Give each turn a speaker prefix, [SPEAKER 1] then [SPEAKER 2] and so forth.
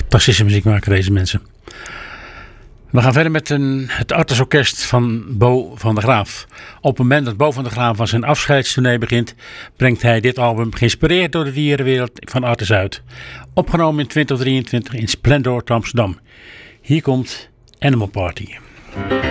[SPEAKER 1] Fantastische muziek maken deze mensen. We gaan verder met het Artes Orkest van Bo van der Graaf. Op het moment dat Bo van der Graaf aan zijn afscheidstournee begint, brengt hij dit album geïnspireerd door de dierenwereld van Artes uit. Opgenomen in 2023 in Splendor te Amsterdam. Hier komt Animal Party.